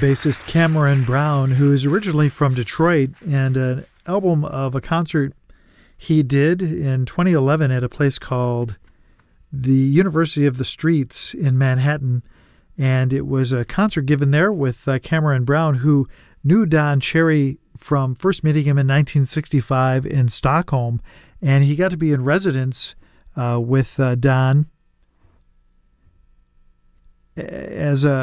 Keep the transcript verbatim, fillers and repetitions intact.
bassist Cameron Brown, who is originally from Detroit, and an album of a concert he did in twenty eleven at a place called the University of the Streets in Manhattan. And it was a concert given there with uh, Cameron Brown, who knew Don Cherry from first meeting him in nineteen sixty-five in Stockholm. And he got to be in residence uh, with uh, Don as a